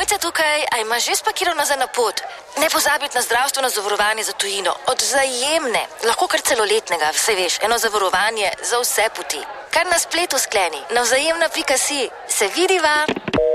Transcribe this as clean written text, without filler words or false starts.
Mojca tukaj, a imaš že spakirano za na pot? Ne pozabiti na zdravstveno zavarovanje za tujino. Od Vzajemne, lahko kar celoletnega, vse veš, eno zavarovanje za vse poti. Kar na spletu skleni, na vzajemna.si. Se vidiva?